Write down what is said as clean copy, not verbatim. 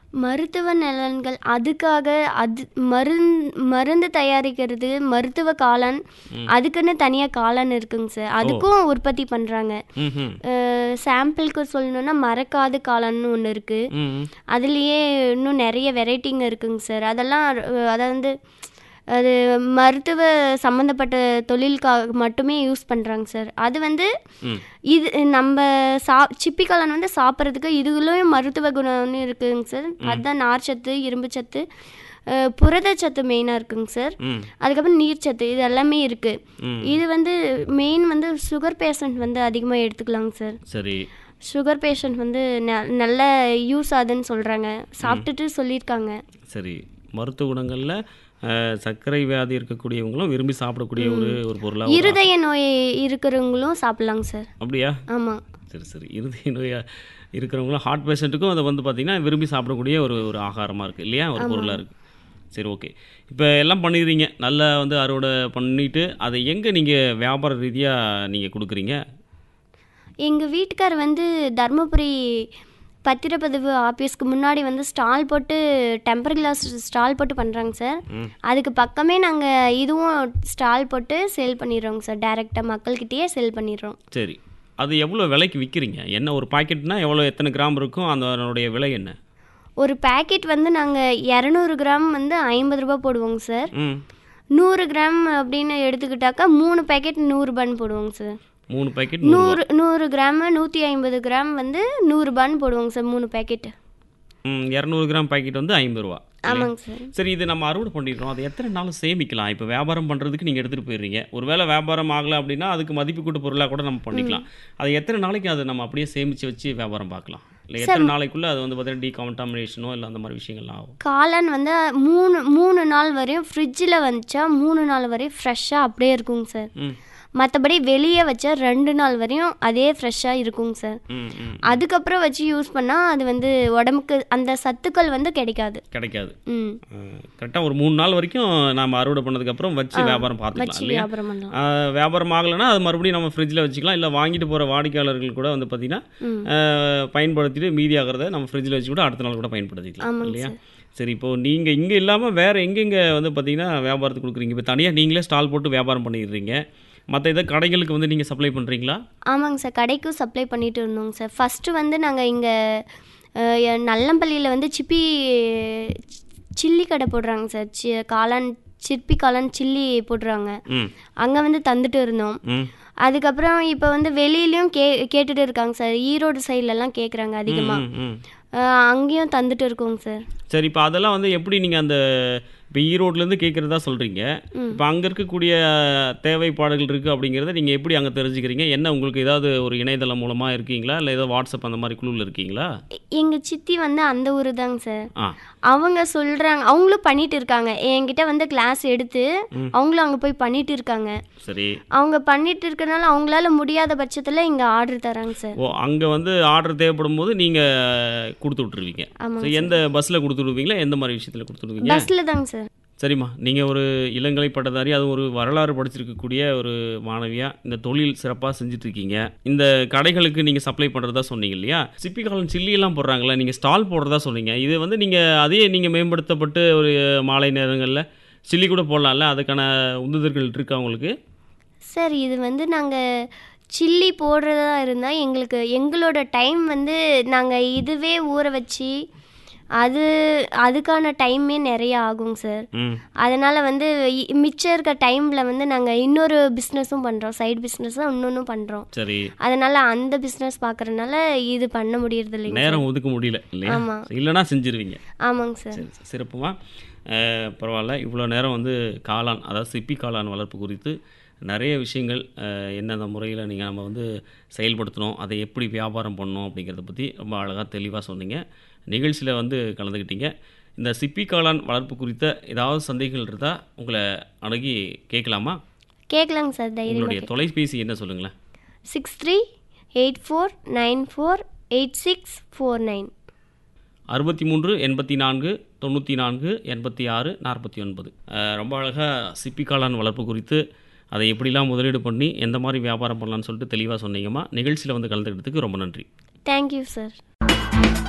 மருத்துவ நலன்கள் அதுக்காக அது மருந்து தயாரிக்கிறது மருத்துவ காளான் அதுக்குன்னு தனியாக காளான் இருக்குங்க சார். அதுக்கும் உற்பத்தி பண்ணுறாங்க. சாம்பிளுக்கு சொல்லணுன்னா மரக்காது காளான்னு ஒன்று இருக்குது. அதுலேயே இன்னும் நிறைய வெரைட்டிங்க இருக்குங்க சார். அதெல்லாம் அதாவது அது மருத்துவ சம்மந்தப்பட்ட தொழிலுக்காக மட்டுமே யூஸ் பண்ணுறாங்க சார். அது இது நம்ம சிப்பி காளான் சாப்பிட்றதுக்கு இதுலேயும் மருத்துவ குணம்னு இருக்குங்க சார். அதுதான் நார்ச்சத்து, இரும்பு சத்து, புரதச்சத்து மெயினாக இருக்குங்க சார். அதுக்கப்புறம் நீர்ச்சத்து, இது எல்லாமே இருக்குது. இது மெயின் சுகர் பேஷண்ட் அதிகமாக எடுத்துக்கலாங்க சார். சரி. சுகர் பேஷண்ட் நல்ல யூஸ் ஆகுதுன்னு சொல்கிறாங்க, சாப்பிட்டுட்டு சொல்லியிருக்காங்க. சரி. மருத்துவ குணங்களில் சர்க்கரை வியாதி இருக்கக்கூடியவங்களும் விரும்பி சாப்பிடக்கூடிய ஒரு பொருளாக, இருதய நோய் இருக்கிறவங்களும் சாப்பிட்லாங்க சார். அப்படியா? ஆமாம். சரி. இருதய நோயாக இருக்கிறவங்களும் ஹார்ட் பேஷண்ட்டுக்கும் அதை பார்த்திங்கன்னா விரும்பி சாப்பிடக்கூடிய ஒரு ஆகாரமாக இருக்குது இல்லையா, ஒரு பொருளாக இருக்குது. சரி, ஓகே. இப்போ எல்லாம் பண்ணிடுறீங்க, நல்லா அறுவடை பண்ணிவிட்டு அதை எங்கே நீங்கள் வியாபார ரீதியாக நீங்கள் கொடுக்குறீங்க? எங்கள் வீட்டுக்கார் தர்மபுரி பத்திரப்பதிவு ஆஃபீஸ்க்கு முன்னாடி ஸ்டால் போட்டு டெம்பர் கிளாஸ் ஸ்டால் போட்டு பண்ணுறாங்க சார். அதுக்கு பக்கமே நாங்கள் இதுவும் ஸ்டால் போட்டு சேல் பண்ணிடுறோங்க சார். டைரெக்டாக மக்கள்கிட்டயே சேல் பண்ணிடுறோம். சரி. அது எவ்வளோ விலைக்கு விற்கிறீங்க? என்ன ஒரு பாக்கெட்னா எவ்வளோ, எத்தனை கிராம் இருக்கும், அதனுடைய விலை என்ன? ஒரு பேக்கெட் நாங்கள் 200 கிராம் 50 ரூபா போடுவோங்க சார். 100 கிராம் அப்படின்னு எடுத்துக்கிட்டாக்கா 3 பேக்கெட் 100 ரூபான்னு போடுவோங்க சார். 3 பேக்கெட் 100 கிராம் 150 கிராம் 100 ரூபான்னு போடுவோங்க சார் 3 பேக்கெட். 200 கிராம் பேக்கெட் 50 ரூபா. ஆமாங்க சார். சரி, இது நம்ம அறுவடை பண்ணிடுறோம், அது எத்தனை நாள் சேமிக்கலாம்? இப்போ வியாபாரம் பண்ணுறதுக்கு நீங்கள் எடுத்துகிட்டு போயிடுறீங்க, ஒருவேளை வியாபாரம் ஆகலை அப்படின்னா அதுக்கு மதிப்பு கூட்டு பொருளாக கூட நம்ம பண்ணிக்கலாம். அது எத்தனை நாளைக்கு அதை நம்ம அப்படியே சேமித்து வச்சு வியாபாரம் பார்க்கலாம்? இல்லை எத்தனை நாளைக்குள்ளே அது பார்த்தீங்கன்னா டீகான்டாமினேஷனோ இல்லை அந்த மாதிரி விஷயங்கள்லாம் ஆகும்? காளான் 3 நாள் வரையும் ஃப்ரிட்ஜில் வச்சா 3 நாள் வரையும் ஃப்ரெஷ்ஷாக அப்படியே இருக்குங்க சார். மற்றபடி வெளியே வச்சா 2 நாள் வரையும் அதே ஃப்ரெஷ்ஷாக இருக்குங்க சார். அதுக்கப்புறம் வச்சு யூஸ் பண்ணால் அது உடம்புக்கு அந்த சத்துக்கள் கிடைக்காது. கரெக்டாக ஒரு 3 நாள் வரைக்கும் நம்ம அறுவடை பண்ணதுக்கப்புறம் வச்சு வியாபாரம் பார்த்துக்கலாம் இல்லையா? வியாபாரம் ஆகலைன்னா அது மறுபடியும் நம்ம ஃப்ரிட்ஜில் வச்சுக்கலாம். இல்லை வாங்கிட்டு போகிற வாடிக்கையாளர்கள் கூட பார்த்தீங்கன்னா பயன்படுத்திட்டு மீதி ஆகிறத நம்ம ஃப்ரிட்ஜில் வச்சு கூட அடுத்த நாள் கூட பயன்படுத்திக்கலாம் இல்லையா? சரி, இப்போது நீங்கள் இங்கே இல்லாமல் வேறு எங்கெங்கே பார்த்தீங்கன்னா வியாபாரத்துக்கு கொடுக்குறீங்க? இப்போ தனியாக நீங்களே ஸ்டால் போட்டு வியாபாரம் பண்ணிடுறீங்க, மற்ற இதை கடைகளுக்கு நீங்கள் சப்ளை பண்ணுறீங்களா? ஆமாங்க சார், கடைக்கும் சப்ளை பண்ணிட்டு இருந்தோங்க சார். ஃபஸ்ட்டு நாங்கள் இங்கே நல்லம்பள்ளியில் சில்லி கடை போடுறாங்க சார். சிப்பி காளான் சில்லி போடுறாங்க, அங்கே தந்துட்டு இருந்தோம். அதுக்கப்புறம் இப்போ வெளியிலையும் கேட்டுட்டு இருக்காங்க சார். ஈரோடு சைட்லலாம் கேட்குறாங்க அதிகமாக, அங்கேயும் தந்துட்டு இருக்கோங்க சார். சரி, இப்போ அதெல்லாம் எப்படி நீங்கள் அந்த இப்போ ஈரோட்லேருந்து கேட்குறதா சொல்கிறீங்க, இப்போ அங்கே இருக்கக்கூடிய தேவைப்பாடுகள் இருக்குது அப்படிங்கிறத நீங்கள் எப்படி அங்கே தெரிஞ்சுக்கிறீங்க? என்ன உங்களுக்கு ஏதாவது ஒரு இணையதளம் மூலமாக இருக்கீங்களா, இல்லை ஏதோ வாட்ஸ்அப் அந்த மாதிரி குழுவில் இருக்கீங்களா? எங்கள் சித்தி அந்த ஊர் தாங்க சார். அவங்க சொல்கிறாங்க, அவங்களும் பண்ணிட்டு இருக்காங்க. என்கிட்ட கிளாஸ் எடுத்து அவங்களும் அங்கே போய் பண்ணிட்டு இருக்காங்க. சரி, அவங்க பண்ணிட்டு இருக்கனால அவங்களால முடியாத பட்சத்தில் இங்கே ஆர்டர் தராங்க சார். ஓ, அங்கே ஆர்டர் தேவைப்படும் போது நீங்கள் கொடுத்து விட்ருவீங்க. எந்த பஸ்ஸில் கொடுத்து விடுவீங்களா, எந்த மாதிரி விஷயத்தில் கொடுத்து விடுவீங்க? பஸ்ஸில் தாங்க சார். சரிம்மா, நீங்கள் ஒரு இளங்கலை பட்டதாரி, அது ஒரு வரலாறு படிச்சிருக்கக்கூடிய ஒரு மாணவியாக இந்த தொழில் சிறப்பாக செஞ்சுட்ருக்கீங்க. இந்த கடைகளுக்கு நீங்கள் சப்ளை பண்ணுறதா சொன்னீங்க இல்லையா? சிப்பி காளான் சில்லியெல்லாம் போடுறாங்களா, நீங்கள் ஸ்டால் போடுறதா சொன்னீங்க. இது நீங்கள் அதையே நீங்கள் மேம்படுத்தப்பட்டு ஒரு மாலை நேரங்களில் சில்லி கூட போடலாம்ல, அதுக்கான உந்துதல்கள் இருக்கா உங்களுக்கு? சார், இது நாங்கள் சில்லி போடுறதா இருந்தால் எங்களோட டைம் நாங்கள் இதுவே ஊற வச்சு அதுக்கான டைமே நிறைய ஆகுங்க சார். அதனால் மிச்சம் இருக்க டைமில் நாங்கள் இன்னொரு பிஸ்னஸும் பண்ணுறோம், சைடு பிஸ்னஸும் இன்னொன்றும் பண்ணுறோம். சரி, அதனால் அந்த பிஸ்னஸ் பார்க்குறதுனால இது பண்ண முடியறது இல்லைங்க, நேரம் ஒதுக்க முடியல இல்லையா? ஆமாம், இல்லைனா செஞ்சிருவீங்க. ஆமாங்க சார். சிறப்புமா, பரவாயில்ல. இவ்வளோ நேரம் காளான், அதாவது சிப்பி காளான் வளர்ப்பு குறித்து நிறைய விஷயங்கள், என்னென்ன முறையில் நம்ம செயல்படுத்தணும், அதை எப்படி வியாபாரம் பண்ணணும் அப்படிங்கிறத பற்றி ரொம்ப அழகாக தெளிவாக சொன்னீங்க. நிகழ்ச்சியில் கலந்துக்கிட்டீங்க. இந்த சிப்பி காளான் வளர்ப்பு குறித்த ஏதாவது சந்தேகங்கள் இருந்தால் உங்களை அணுகி கேட்கலாமா? கேட்கலாங்க சார். உங்களுடைய தொலைபேசி என்ன சொல்லுங்களேன்? 63848649. 63 84 94 86 49. ரொம்ப அழகாக சிப்பி காளான் வளர்ப்பு குறித்து அதை எப்படிலாம் முதலீடு பண்ணி எந்த மாதிரி வியாபாரம் பண்ணலான்னு சொல்லிட்டு தெளிவாக சொன்னீங்கம்மா. நிகழ்ச்சியில் கலந்துக்கிட்டதுக்கு ரொம்ப நன்றி. Thank you sir.